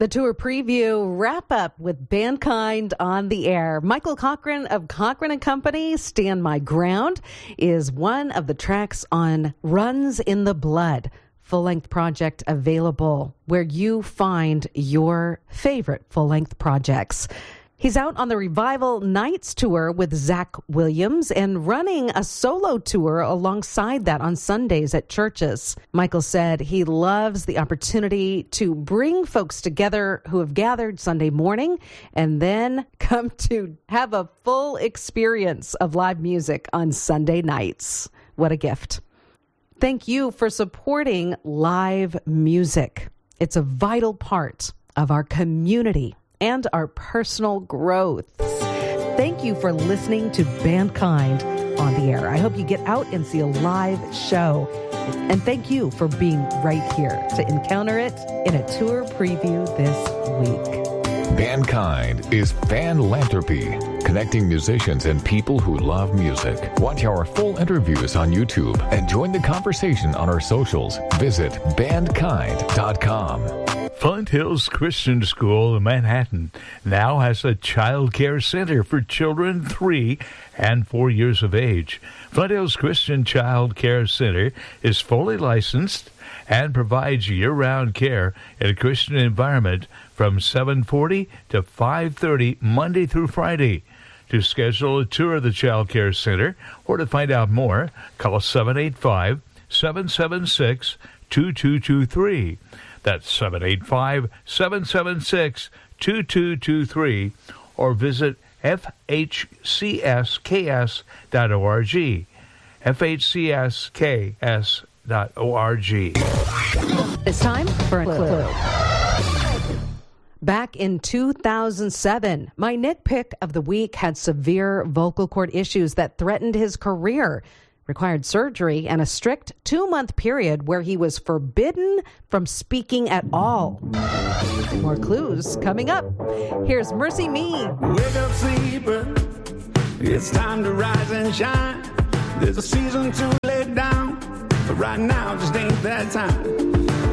The tour preview wrap-up with Bandkind on the air. Michael Cochran of Cochran & Company, Stand My Ground, is one of the tracks on Runs in the Blood, full-length project available where you find your favorite full-length projects. He's out on the Revival Nights tour with Zach Williams and running a solo tour alongside that on Sundays at churches. Michael said he loves the opportunity to bring folks together who have gathered Sunday morning and then come to have a full experience of live music on Sunday nights. What a gift. Thank you for supporting live music. It's a vital part of our community and our personal growth. Thank you for listening to Bandkind on the air. I hope you get out and see a live show. And thank you for being right here to encounter it in a tour preview this week. Bandkind is Fanlanthropy, connecting musicians and people who love music. Watch our full interviews on YouTube and join the conversation on our socials. Visit bandkind.com. Flint Hills Christian School in Manhattan now has a child care center for children 3 and 4 years of age. Flint Hills Christian Child Care Center is fully licensed and provides year-round care in a Christian environment from 7:40 to 5:30 Monday through Friday. To schedule a tour of the Child Care Center or to find out more, call 785-776-2223. That's 785-776-2223, or visit fhcsks.org. fhcsks.org. It's time for a clue. Back in 2007, my nitpick of the week had severe vocal cord issues that threatened his career, required surgery, and a strict 2-month period where he was forbidden from speaking at all. More clues coming up. Here's Mercy Me. Wake up, sleeper. It's time to rise and shine. There's a season to lay down, but right now just ain't that time.